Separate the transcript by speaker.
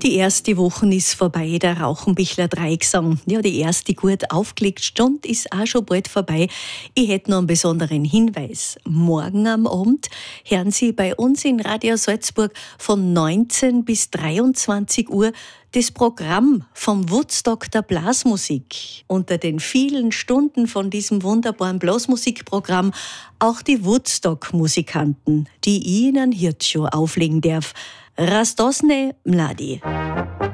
Speaker 1: Die erste Woche ist vorbei, der Rauchenbichler Dreiecksang. Ja, die erste gut aufgelegte Stunde ist auch schon bald vorbei. Ich hätte noch einen besonderen Hinweis. Morgen am Abend hören Sie bei uns in Radio Salzburg von 19 bis 23 Uhr das Programm vom Woodstock der Blasmusik. Unter den vielen Stunden von diesem wunderbaren Blasmusikprogramm auch die Woodstock-Musikanten, die ich Ihnen jetzt schon auflegen darf. Rastosne mladi.